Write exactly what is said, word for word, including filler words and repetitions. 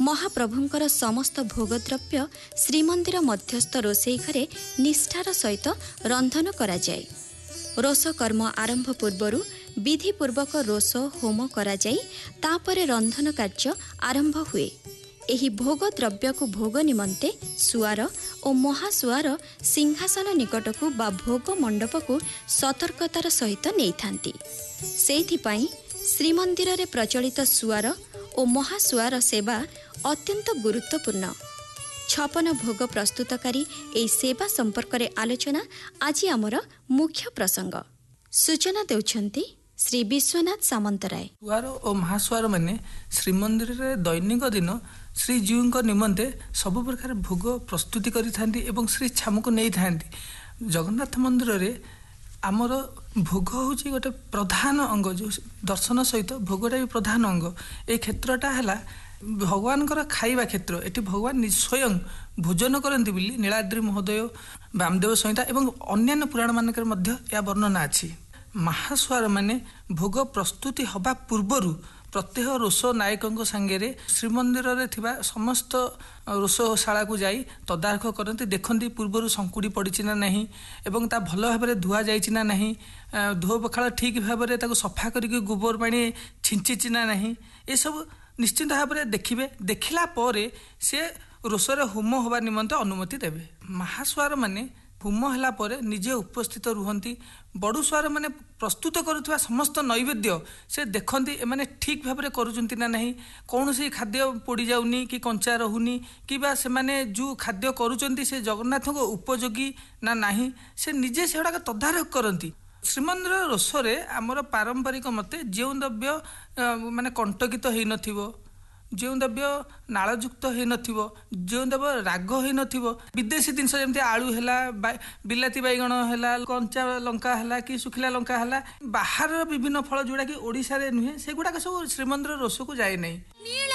महाप्रभुंकर समस्त भोगद्रव्य श्रीमंदिर मध्यस्थ रोषेई घरे निष्ठार सहित रंधन करा जाए। रोष कर्म आरंभ पूर्वर विधिपूर्वक रोष होम करा जाई तापरे रंधन कार्य आरंभ हुए। एही भोग द्रव्य को भोग निमंते सुआर और महासुआर सिंहासन निकट को बा भोग मंडप को सतर्कतार सहित नहीं थांती। सेहिथिपाई श्रीमंदिर रे प्रचलित सुआर और महासुआर सेवा अत्यंत गुरुत्वपूर्ण। छपन भोग प्रस्तुतकारी ए सेवा संपर्क रे आलोचना आज आमर मुख्य प्रसंग। सूचना देउछंती श्री विश्वनाथ सामंतराय। सुआर और महासुआर माने श्रीमंदिर रे दैनिक दिन श्रीजीव निमंते सब प्रकार भोग प्रस्तुति करिथांती एवं श्री छामु को नहीं थांती। जगन्नाथ मंदिर रे आमर भोग होची गोटे प्रधान अंग, जो दर्शन सहित भोगटा भी प्रधान अंग। ए क्षेत्रटा है भगवान खाइबा क्षेत्र। एटी भगवान स्वयं भोजन करती बोली नीलाद्रि महोदय, वामदेव संहिता एवं अन्यान्य पुराण मानकर मध्य या वर्णना अछि। महासुआर माने भोग प्रस्तुति हवा पूर्वरु प्रत्येक रोष नायकों सांगे श्रीमंदिर रे थिबा समस्त रोषशाला को जाई तदारख करती, देखती पूर्वर संकुड़ी पड़ी ना नहीं एवं ता भल भाव धुआ जाइछि ना नहीं, धो पखाल ठीक भाव में सफा करके गोबर पानी छिंची ना नहीं, ये सब निश्चित भाव में देखिए। देखला परे से रोषरे होम होवा निमंते अनुमति देवे। महासुआर माने होम होला परे निजे उपस्थित रुहंती। बड़ुसुआर माने प्रस्तुत करुवा समस्त नैवेद्य से देखती एमाने ठीक भाव में करुचंती ना नहीं, कौन सी खाद्य पोड़ी जाउनी कि कंचा रहुनी कि बा से माने जो खाद्य करुचंती से जगन्नाथ को उपयोगी ना नहीं, से निजे से तदारख करती। श्रीमंदिर रोषरे आमर पारंपरिक मते जो द्रव्य माने कंटकित हो नथिबो, जो द्रव्य नालयुक्त हो नथिबो, जो द्रव्य राग हो नथिबो, विदेशी जिनस जमती आलू हैला, बिलाती बैगण हैला, कंचा लंका हैला कि सुखिला लंका हैला, बाहर विभिन्न फल जोड़ा कि ओडिशा रे नुहे, से गुडा सब श्रीमंदिर रोष को जाए नहीं।